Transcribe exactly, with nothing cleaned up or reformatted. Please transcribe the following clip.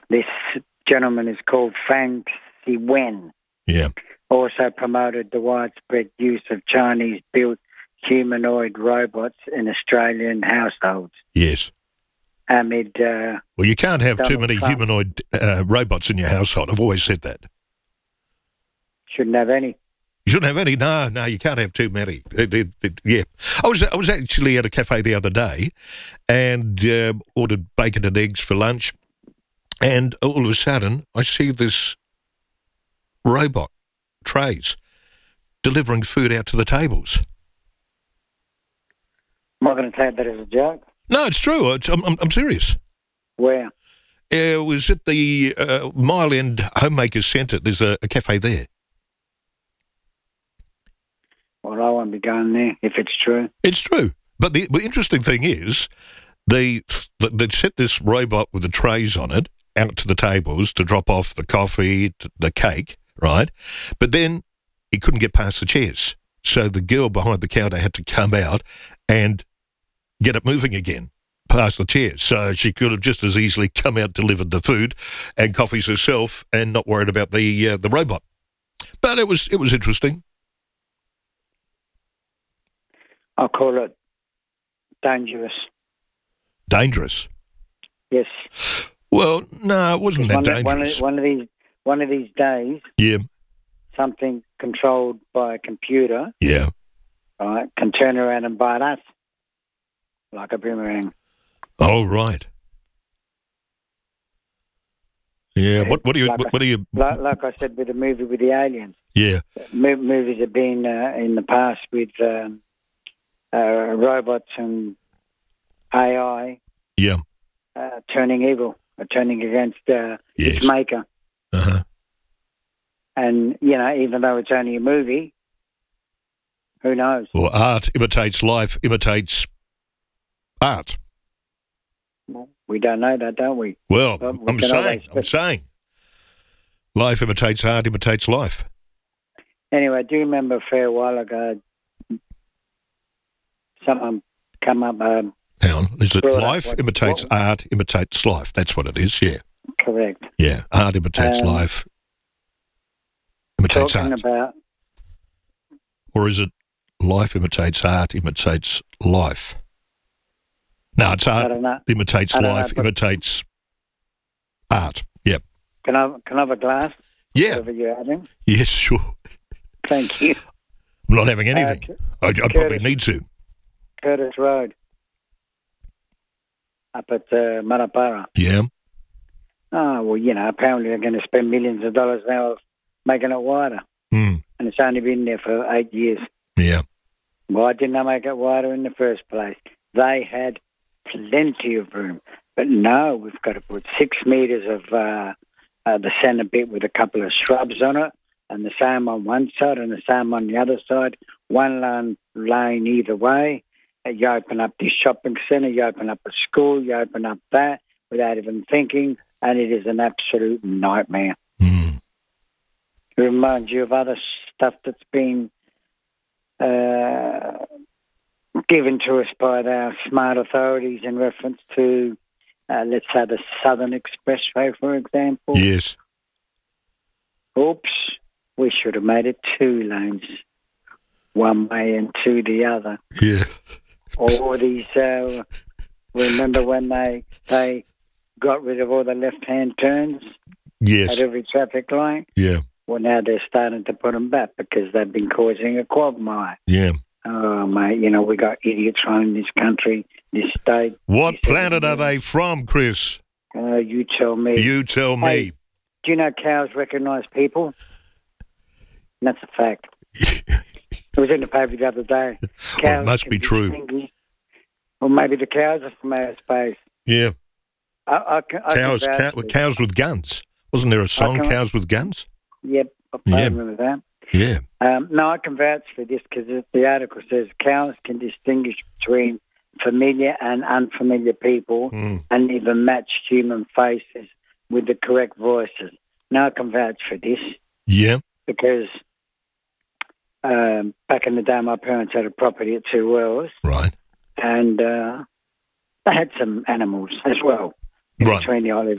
This gentleman is called Fang Wen. Yeah. Also promoted the widespread use of Chinese-built humanoid robots in Australian households. Yes. Amid uh, well, you can't have Donald too many Trump. humanoid uh, robots in your household. I've always said that. Shouldn't have any. You shouldn't have any. No, no, you can't have too many. It, it, it, yeah, I was I was actually at a cafe the other day, and uh, ordered bacon and eggs for lunch, and all of a sudden I see this robot trays delivering food out to the tables. I'm not going to take that as a joke. No, it's true. It's, I'm, I'm I'm serious. Where? It was at the uh, Mile End Homemakers Centre. There's a, a cafe there. Well, I won't be going there if it's true. It's true. But the, the interesting thing is, they they set this robot with the trays on it out to the tables to drop off the coffee, the cake, right? But then it couldn't get past the chairs. So the girl behind the counter had to come out and get it moving again past the chairs. So she could have just as easily come out, delivered the food and coffees herself and not worried about the uh, the robot. But it was it was interesting. I'll call it dangerous. Dangerous? Yes. Well, no, it wasn't that one, dangerous. One of, one of these one of these days, yeah. something controlled by a computer, Yeah. right, can turn around and bite us like a boomerang. Oh, right. Yeah. What? What do you? Like What, what do you? Like, like I said with the movie with the aliens. Yeah. Mo- movies have been uh, in the past with um, uh, robots and A I. Yeah. Uh, turning evil, uh, turning against uh, Yes. its maker. Uh huh. And, you know, even though it's only a movie, who knows? Well, art imitates life, imitates art. Well, we don't know that, don't we? Well, Well, we I'm can saying, always- I'm saying, life imitates art, imitates life. Anyway, do you remember a fair while ago, someone come up, um, Hang on, is it Brought up life what- imitates what- art, imitates life? That's what it is, yeah. correct, Yeah, art imitates Um, life, imitates talking art. about, Or is it life imitates art, imitates life? No, it's I art don't know, imitates I don't know, life, but- imitates art. Yep. can I, can I have a glass? Yeah. Whatever you're having. Yes, sure. Thank you. I'm not having anything. Uh, I, I probably Curtis. need to. Curtis Road, up at uh, Marapara. Yeah. Oh, well, you know, apparently they're going to spend millions of dollars now making it wider. Mm. And it's only been there for eight years. Yeah. Why didn't they make it wider in the first place? They had plenty of room. But no, we've got to put six metres of uh, uh, the centre bit with a couple of shrubs on it, and the same on one side and the same on the other side, one lane, lane either way. Uh, You open up this shopping centre, you open up a school, you open up that without even thinking, and it is an absolute nightmare. Mm. It reminds you of other stuff that's been uh, given to us by our smart authorities in reference to, uh, let's say, the Southern Expressway, for example. Yes. Oops, we should have made it two lanes, one way and two the other. Yeah. All these, uh, remember when they they got rid of all the left-hand turns Yes. at every traffic light? Yeah. Well, now they're starting to put them back because they've been causing a quagmire. Yeah. Oh, mate, you know, we got idiots running this country, this state. What this planet are everything. they from, Chris? Uh, you tell me. You tell me. Hey, do you know cows recognise people? And that's a fact. It was in the paper the other day. Cows Well, it must can be true. distinguish- Or maybe the cows are from outer space. Yeah. I, I, can- I can Cows, vouch cow, for- cows with guns. Wasn't there a song, can- Cows with Guns? Yep, I Yeah. remember that. Yeah. Um, no, I can vouch for this because the article says cows can distinguish between familiar and unfamiliar people Mm. and even match human faces with the correct voices. Now I can vouch for this Yeah. because um, back in the day my parents had a property at Two Wells Right. and uh, they had some animals as well in Right. between the olive